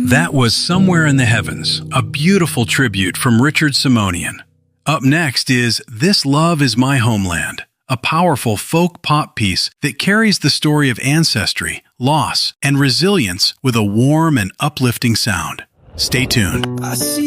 That was Somewhere in the Heavens, a beautiful tribute from Richard Simonian. Up next is This Love Is My Homeland, a powerful folk pop piece that carries the story of ancestry, loss, and resilience with a warm and uplifting sound. Stay tuned.